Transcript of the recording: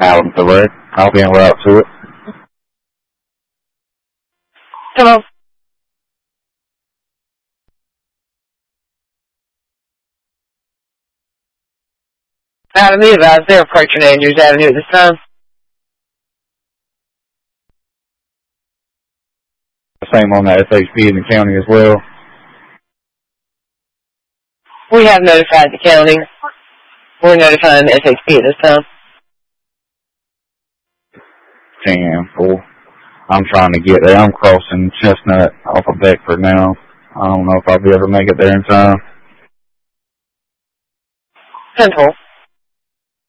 Alan Select. I'll be en route to it. Hello. Adam, be advised, they're approaching Andrews Avenue at this time. The same on the SHP in the county as well. We have notified the county. We're notifying the SHP at this time. 10-4. I'm trying to get there. I'm crossing Chestnut off of Beckford now. I don't know if I'll be able to make it there in time. 10-4.